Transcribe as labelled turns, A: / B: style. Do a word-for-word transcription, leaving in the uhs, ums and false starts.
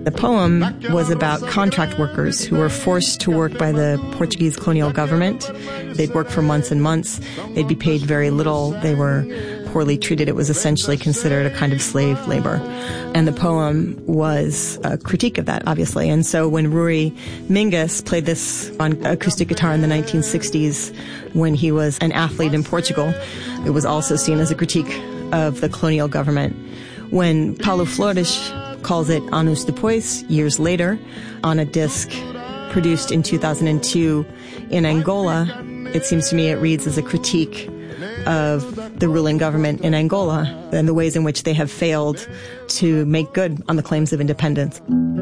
A: The poem was about contract workers who were forced to work by the Portuguese colonial government. They'd work for months and months. They'd be paid very little. They were poorly treated. It was essentially considered a kind of slave labor. And the poem was a critique of that, obviously. And so when Rui Mingus played this on acoustic guitar in the nineteen sixties, when he was an athlete in Portugal, it was also seen as a critique of the colonial government. When Paulo Flores calls it Anos Depois, years later, on a disc produced in two thousand two in Angola, it seems to me it reads as a critique of the ruling government in Angola and the ways in which they have failed to make good on the claims of independence.